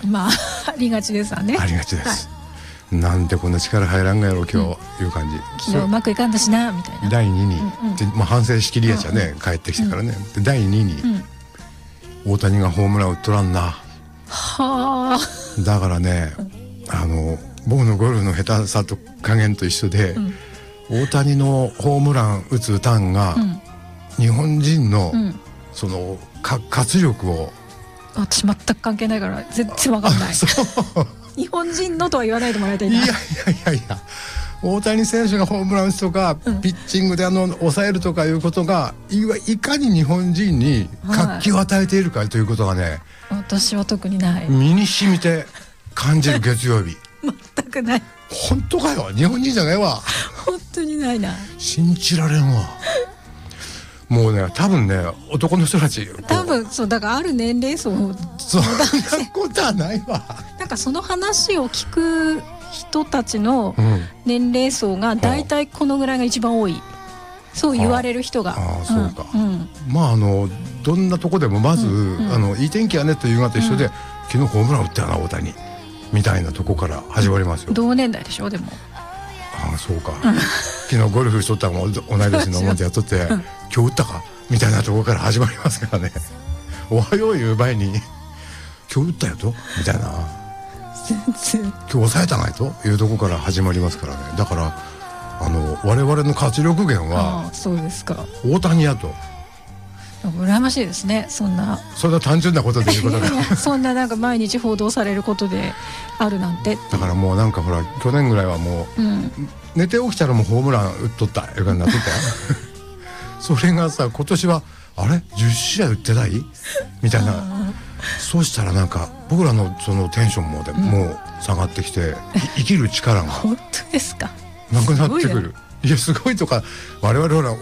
まあありがちですわね。 ありがちです、なんでこんな力入らんがやろ今日、いう感じ。 昨日うまくいかんだしなみたいな。 第2に、で反省しきりやちゃね、帰ってきてからね、で第2に、大谷がホームラン打っとらんな。 はあ。 だからね、僕のゴルフの下手さと加減と一緒で、大谷のホームラン打つ打たんが、日本人の、その活力を、 私全く関係ないから全然わかんない。日本人のとは言わないでもらいたいな。 いや大谷選手がホームラン打つとか、ピッチングで抑えるとかいうことがいかに日本人に活気を与えているかということがね、 私は特にない。 身に染みて感じる月曜日。 全くない。 本当かよ、日本人じゃないわ。 本当にないな。 信じられんわ。もうね、多分ね、男の人たち多分そうだから、ある年齢層、 そんなことはないわ。 なんかその話を聞く人たちの年齢層がだいたいこのぐらいが一番多い、そう言われる人が。 そうか、まあどんなとこでもまず、いい天気やねというのと一緒で、昨日ホームラン打ったよな大谷みたいなとこから始まりますよ。 同年代でしょでも。 そうか、昨日ゴルフしとったのも同い年のもんでやっとって、今日打ったかみたいなところから始まりますからね。おはよう言う前に今日打ったよとみたいな、今日抑えたないというところから始まりますからね。だから我々の活力源はそうですか、 大谷やと。 羨ましいですね。そんな単純なことで言うことがそんななんか毎日報道されることであるなんて。 だからもうなんかほら、去年ぐらいはもう、寝て起きたらもうホームラン打っとったいうかになっとったよそれがさ、今年はあれ10試合打ってないみたいな。そうしたらなんか僕らのそのテンションもう下がってきて、生きる力が本当ですか、 なくなってくる。いやすごいとか、我々ほら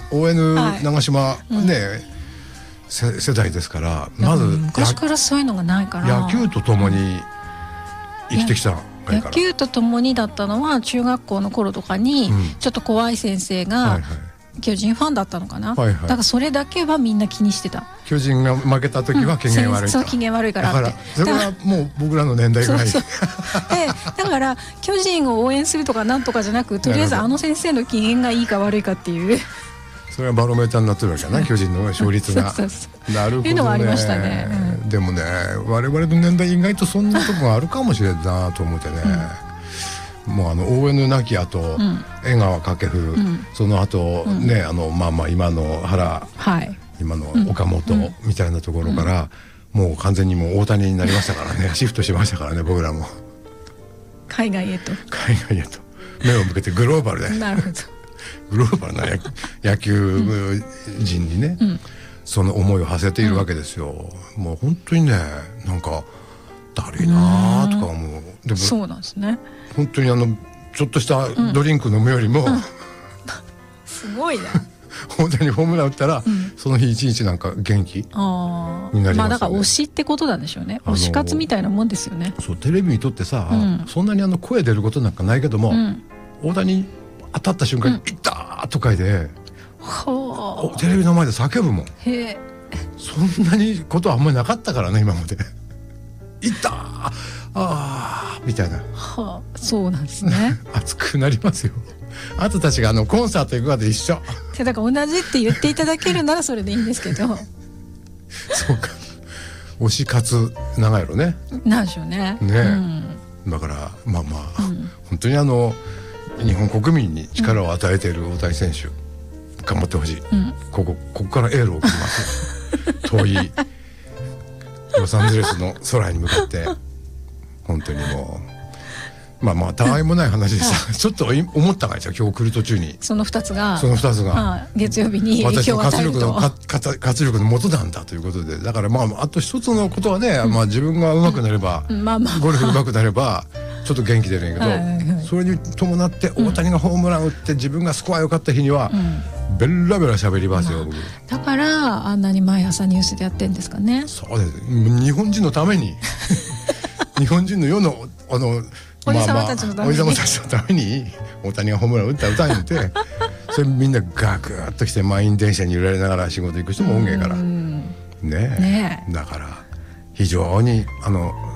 ON 長島ね、世代ですから、まず昔からそういうのがないから、 野球とともに生きてきた。 野球とともにだったのは中学校の頃とかに、ちょっと怖い先生が巨人ファンだったのかな、だからそれだけはみんな気にしてた。 巨人が負けた時は機嫌悪いと、 そう機嫌悪いからって。 だからそれはもう僕らの年代ぐらいでだから巨人を応援するとかなんとかじゃなく、とりあえず先生の機嫌がいいか悪いかっていう、 それはバロメーターになってるわけだな、巨人の勝率が。なるほどね。 いうのはありましたね。 でもね、我々の年代意外とそんなとこがあるかもしれんなと思ってね。もうON亡き後、江川掛布、その後ね、今の原、今の岡本みたいなところから、もう完全にもう大谷になりましたからね。シフトしましたからね、僕らも海外へと目を向けてグローバルで。 なるほど。 グローバルな野球人にね、その思いを馳せているわけですよ。もう本当にね、なんかだるいなとか思う。でもそうなんですね。 本当にちょっとしたドリンク飲むよりも、 すごいな。 本当にホームラン打ったら、その日一日なんか元気になりますよね。 だから推しってことなんでしょうね。推し活みたいなもんですよね。 そう、テレビにとってさ、そんなに声出ることなんかないけども、大谷当たった瞬間に「いった!」とかいで、テレビの前で叫ぶもん。そんなにことはあんまりなかったからね、今まで。いったーみたいな。 そうなんですね。 熱くなりますよ。あとたちがコンサート行くかで一緒。 だから同じって言っていただけるならそれでいいんですけど。 そうか、推し活長いやろね。 なんでしょうね。 だから本当に日本国民に力を与えている大谷選手、頑張ってほしい。ここからエールを送ります遠いロサンゼルスの空に向かって。本当にもうたわいもない話でさ、ちょっと思ったがいいじゃん、今日来る途中に。その2つが月曜日に影響を与えると。 活力の元なんだということで。だからあと一つのことはね、自分が上手くなれば、ゴルフ上手くなればちょっと元気出るんやけど、それに伴って大谷がホームラン打って自分がスコア良かった日にはベラベラ喋りますよ。 だからあんなに毎朝ニュースでやってんですかね。 そうです。日本人のために日本人の世のおじさまたちのために大谷がホームラン打った歌に言って、それみんなガクッと来て満員電車に揺られながら仕事行く人もおんげんからね。だから非常に